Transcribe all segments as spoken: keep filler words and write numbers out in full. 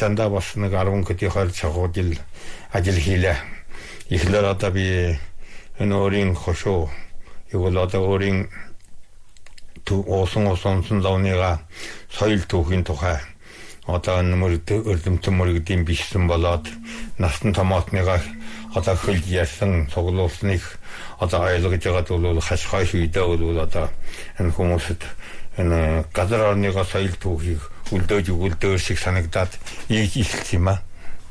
ачаандаа бас нэг арван хэдийн хойд цагуу жил ажил хийлээ. Ихлээр одоо би энэ өөрийн хошуу юу одоо өөрийн уусан уусансан зовныга соёл түүхийн тухай одоо нэмэр өрдөмтөн мөрөгдийн бишсэн болоод насан томоотныга одоо хөлж ярьсан цуглуулсныг одоо ойлгож байгаад бол хашхай шийдээ бол одоо энэ хүмүүст энэ газар орныга соёл түүхийг үлдээж өгүүлдээр шиг санагдаад ийж илэрч юм аа.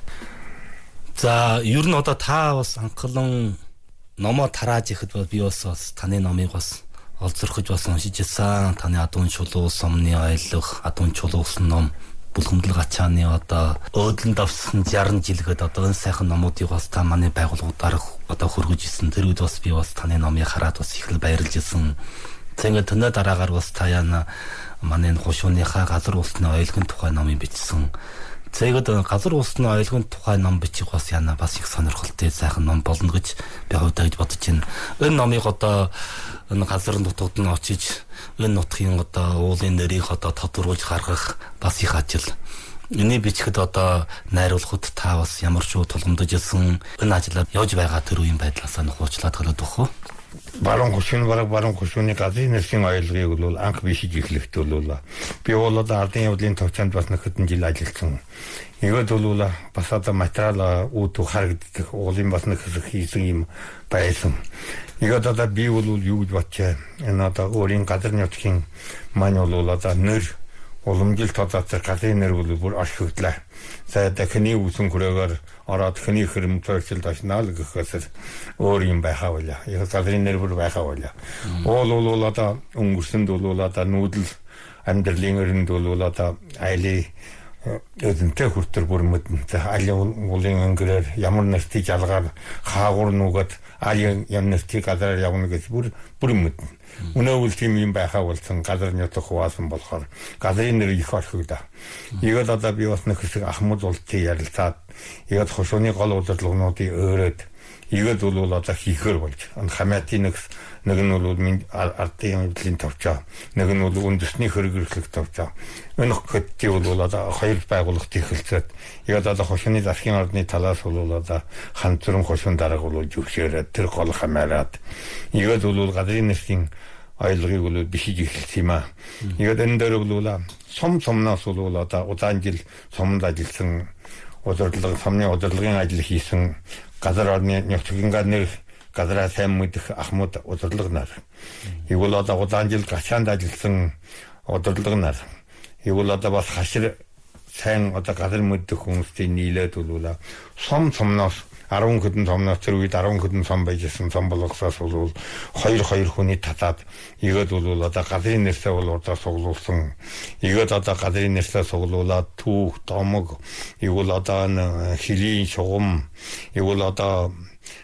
За ер нь одоо та бас анхлан номоо тарааж ихэд бол би бас таны номыг бас олзорхож бас уншиж ирсэн. Таны Адуун чулуу сомны аялах, Адуун чулуусан ном, Булхамдал гачааны одоо өөдлөн давсан шаран жилгээд одоо энэ сайхан номуудыг бас та манай байгууллагуудаар одоо хөргөж ирсэн. Тэр үед бас би бас таны номыг хараад бас их л баярлж ирсэн. Тэгээд төнөө дараагаар бас та яна манай хушууныхаа газар улсны оюулгын тухай номыг бичсэн. Тэгээд газар улсны оюулгын тухай ном бичих бас яна бас их сонирхолтой сайхан ном болно гэж би хувьдаа гэж бодож байна. Энэ номыг одоо энэ газар нутгад нь очиж энэ нутгийн одоо уулын нэрийг одоо тодорхойлж гаргах бас их ажил. Энийг бичихэд одоо найруулахад та бас ямар ч тулгамдж ирсэн энэ ажлаар явж байгаа тэр үеийн байдлаасаа нөхөчлаад хэлээд өгөх үү? Баруун хушууны бараг баруун хушууны газрын нэрсийн аялгыг бол анх бишиж эхлэхэд бол би бол одоо ардын явдлын төвчөнд бас нэг хэдэн жил ажилласан. Игод бол бас одоо материал үүдүү харагддаг уулын бас нэг хэсэг хийсэн юм байсан. Игод одоо би бол юу гэж бодчихэ. Энэ одоо өөрийн газар нутгийн маань бол одоо нэр уламжил тодорхой газрын нэр бол бүр ашиглаа. За дахины үсэн хүрээгээр ороод хний хөрөмтөрчл дашнаал гэхээс өөр юм байхаа байлаа. Яг газрын нэр бүр байхаа байлаа. Уул бол одоо өнгөрсөнд бол одоо нүүдэл амьдралын өрөнд бол одоо айлын өдөнтэй хүртэр бүр мэдэнтэй айлын уулын өнгөрөөр ямар нэртий жалгаар хаагур нүгэд айлын ямар нэртий газараар явна гэж бүр бүр мэдэн. Өнөөвөл тийм юм байхаа болсон газар нутаг хуваасан болохоор газрын нэр их орхигдаа. Игод одоо би бас нэг хэсэг ахмад ултыг ярилцаад игод хушууны гол удирдлагуудыг өөрөөд игод бол одоо хийхэр болж хамаатын нэг нэг нь бол ардын явдлын төвчөө нэг нь бол үндэсний хөргөрлөх төвчөө энэ хэдий бол одоо хоёр байгууллагт эхэлцээд игод одоо хушууны засгийн ордны талаас бол одоо ханцрын хушуун дарга бол зөвшөөрөөд тэр гол хамаарад игод бол газрын нэрсийн аялгыг бол бишиж эхэлсэн юм аа. Игод энэ дээр бол сум сумнаас бол одоо удаан жил сумд ажилласан удирдлага сумны удирдлагын ажил хийсэн газар орны нөхцөлийн нэр газараа сайн мэдэх ахмад удирдлага нар. Игол одоо удаан жил гачаанд ажилласан удирдлага нар. Игол одоо бас хашир сайн одоо газар мэдэх хүмүүсийн нийлээд бол сум сумнаас арван хэдэн сумнаас тэр үед арван хэдэн сум байжсэн сум болгосоос бол хоёр хоёр хүний татаад игод бол одоо газрын нэрсээ бол одоо суглуулсан. Игод одоо газрын нэрсээ суглуулаад түүх, томог, игол одоо хилийн шугам, игол одоо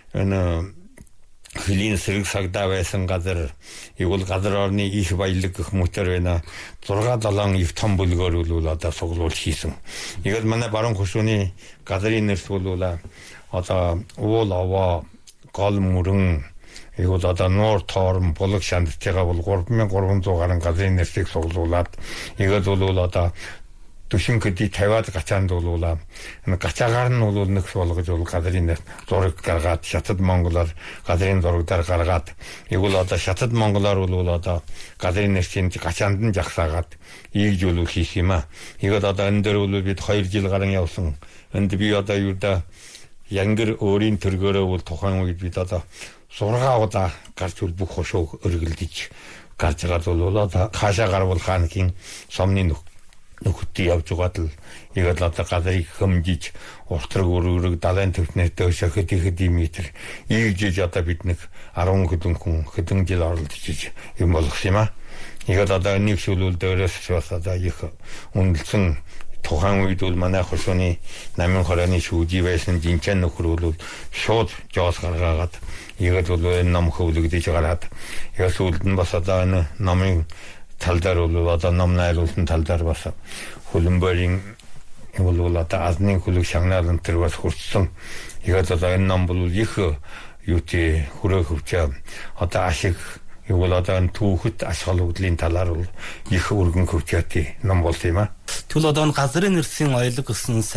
энэ хилийн сэрэг сагдаа байсан газар, игол газар орны их баялаг гэх мэтэр байна. зургаа далайн их том бүлгээр бол одоо суглуул хийсэн. Игод манай баруун хушууны газрын нэрс бол одоо уул аваа гол мөрөн игол одоо нуур тоорн булаг шандтайгаа бол гурван мянган гурван зуун гаруй газрын нэрсийг суглуулад игод бол одоо төшин хэдий тавиад гачаанд бол энэ гачаагаар нь бол нэгс болгож бол газрын нэр зураг гаргаад шатад монголоор газрын зурагдар гаргаад игол одоо шатад монголоор бол одоо газрын нэрсийн гачаанд нь жагсаагаад ийж бол хийх юм аа. Игод одоо энэ дээр бол бид хоёр жил гарan явсан. Энд би одоо юуда янгэр өөрийн төргөөрөө бол тухайн үед бид одоо зургаа удаа гарч үл бүх хошоо өргөлдөж гарч байгаа бол одоо хаашаа гарвал хаангийн сомны нөхөдтэй явж байгаад л игод одоо газрыг хөмжиж уртраг өргөрөг далайн төвчнээ дөшөө хэдий хэдий метр ийгжиж одоо бид нэг арван хэдэн хүн хэдэн жил оролдож юм болгосон юм аа. Игод одоо нэг шүлүүл дээрээс бас одоо их үнэлсэн. Тухайн үед бол манай хушууны намын хорооны шүүжий байсан жинчэн нөхөр бол шууд жоос гаргаагаад игод бол энэ ном хөвлөгдөж гараад яг сүүлд нь бас одоо энэ номын тал дээр бол одоо ном найруулсан тал дээр бас хөлбөмбөрийн бол одоо азны хөлөг шагнаалан тэр бас хүрсэн. Игод одоо энэ ном бол их юутэй хүрээ хөвчөө одоо ашиг юу бол одоо энэ түүхэд ашгал хөдлийн талаар бол их өргөн хөвчөөтэй ном болсон юм аа. Тэгвэл одоо газрын нэрсийн оёлог гэсэн